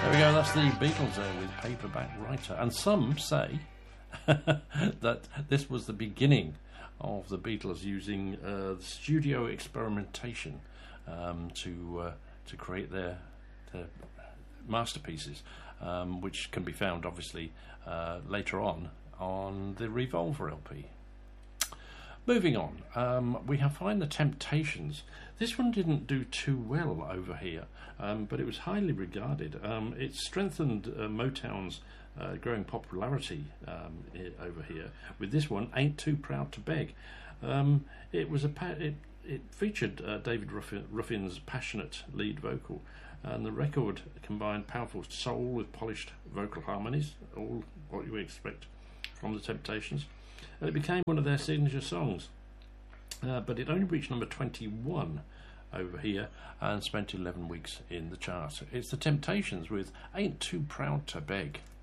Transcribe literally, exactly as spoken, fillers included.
There we go, that's the Beatles there with Paperback Writer. And some say that this was the beginning of the Beatles using uh, studio experimentation um, to uh, to create their, their masterpieces, um, which can be found obviously uh, later on on the Revolver L P. Moving on, um, we have Find the Temptations. This one didn't do too well over here, um, but it was highly regarded. Um, it strengthened uh, Motown's uh, growing popularity um, I- over here with this one, Ain't Too Proud to Beg. Um, it was a pa- it, it featured uh, David Ruffin- Ruffin's passionate lead vocal, and the record combined powerful soul with polished vocal harmonies, all what you would expect from the Temptations. And it became one of their signature songs, uh, but it only reached number twenty-one over here and spent eleven weeks in the charts. It's the Temptations with Ain't Too Proud to Beg.